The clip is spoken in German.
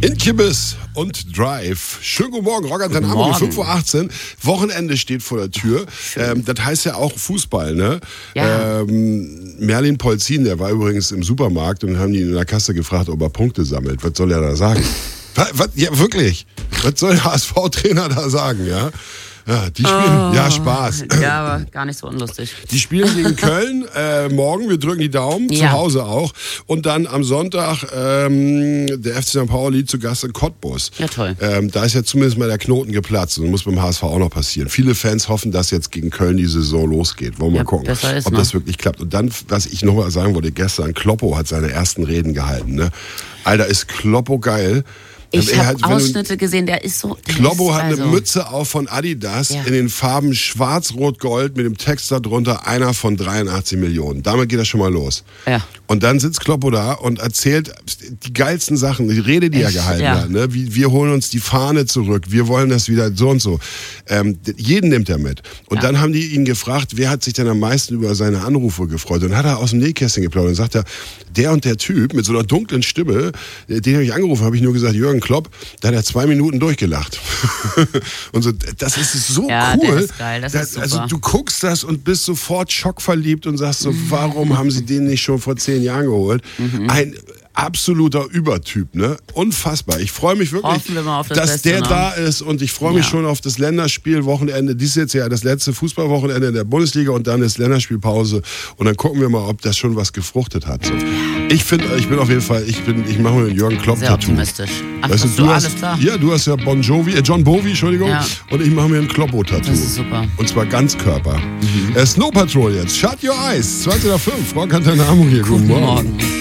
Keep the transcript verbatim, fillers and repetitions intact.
Incubus und Drive. Schönen guten Morgen, Rock Antenne Hamburg, fünf Uhr achtzehn. Wochenende steht vor der Tür. Ähm, das heißt ja auch Fußball, ne? Ja. Ähm, Merlin Polzin, der war übrigens im Supermarkt und haben ihn in der Kasse gefragt, ob er Punkte sammelt. Was soll er da sagen? was, was, ja, wirklich. Was soll der H S V-Trainer da sagen, ja? Ja, die spielen, oh, ja, Spaß. Ja, aber gar nicht so unlustig. Die spielen gegen Köln äh, morgen, wir drücken die Daumen, Ja. zu Hause auch. Und dann am Sonntag ähm, der F C Sankt Pauli zu Gast in Cottbus. Ja, toll. Ähm, da ist ja zumindest mal der Knoten geplatzt und muss beim H S V auch noch passieren. Viele Fans hoffen, dass jetzt gegen Köln die Saison losgeht. Wollen wir Ja, mal gucken, besser ist, ob ne? das wirklich klappt. Und dann, was ich noch mal sagen wollte, gestern, Kloppo hat seine ersten Reden gehalten. Ne? Alter, ist Kloppo geil. Ich Er habe hat- wenn du- Ausschnitte gesehen, der ist so... der Kloppo ist hat also, eine Mütze auf von Adidas Ja. in den Farben schwarz, rot, gold mit dem Text darunter, einer von dreiundachtzig Millionen. Damit geht das schon mal los. Ja. Und dann sitzt Kloppo da und erzählt die geilsten Sachen, die Rede, die er Echt? gehalten Ja. hat. Ne? Wie, wir holen uns die Fahne zurück, wir wollen das wieder so und so. Ähm, jeden nimmt er mit. Und Ja. dann haben die ihn gefragt, wer hat sich denn am meisten über seine Anrufe gefreut? Und dann hat er aus dem Nähkästchen geplaudert und sagt er, der und der Typ mit so einer dunklen Stimme, den habe ich angerufen, habe ich nur gesagt, Jürgen Klopp, da hat er zwei Minuten durchgelacht. Und so, das ist so Ja, cool. der ist geil, das ist super. Also du guckst das und bist sofort schockverliebt und sagst so, warum haben sie den nicht schon vor zehn Jahren geholt? Mhm. Ein absoluter Übertyp, ne? Unfassbar. Ich freue mich wirklich, Hoffen wir mal auf das dass Beste, der ne? da ist und ich freue mich Ja. schon auf das Länderspielwochenende. Dies ist jetzt ja das letzte Fußballwochenende in der Bundesliga und dann ist Länderspielpause und dann gucken wir mal, ob das schon was gefruchtet hat. So. Ich finde, ich bin auf jeden Fall, ich bin, ich mache mir einen Jürgen Klopp Sehr Tattoo. optimistisch. Ach, Weißt hast du, du, hast, alles klar? ja, du hast ja Bon Jovi, äh John Bovi, Entschuldigung, Ja. und ich mache mir ein Kloppo-Tattoo. Das ist super. Und zwar Ganzkörper. Mhm. Äh, Snow Patrol jetzt, Shut Your Eyes, zwanzig nach fünf, Rock Antenne Hamburg hier, guten Guten Morgen. Morgen.